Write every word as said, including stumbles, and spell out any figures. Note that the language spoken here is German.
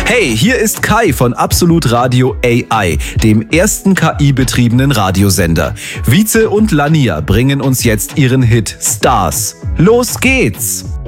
Hey, hier ist Kai von Absolut Radio A I, dem ersten K I-betriebenen Radiosender. Vize und Lania bringen uns jetzt ihren Hit Stars. Los geht's!